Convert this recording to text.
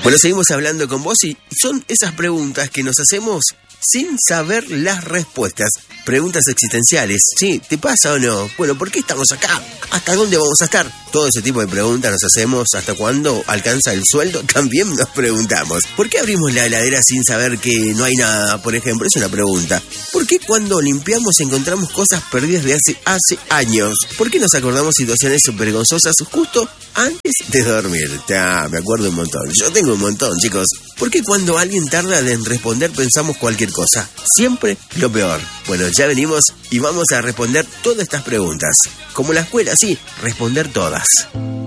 Bueno, seguimos hablando con vos y son esas preguntas que nos hacemos sin saber las respuestas. Preguntas existenciales. ¿Sí? ¿Te pasa o no? Bueno, ¿por qué estamos acá? ¿Hasta dónde vamos a estar? Todo ese tipo de preguntas nos hacemos. ¿Hasta cuándo alcanza el sueldo? También nos preguntamos. ¿Por qué abrimos la heladera sin saber que no hay nada? Por ejemplo, es una pregunta. ¿Por qué cuando limpiamos encontramos cosas perdidas de hace años? ¿Por qué nos acordamos situaciones vergonzosas justo antes de dormir? Me acuerdo un montón. Yo tengo un montón, chicos. ¿Por qué cuando alguien tarda en responder pensamos cualquier cosa? Siempre lo peor. Bueno, ya venimos y vamos a responder todas estas preguntas. Como la escuela, sí, responder todas.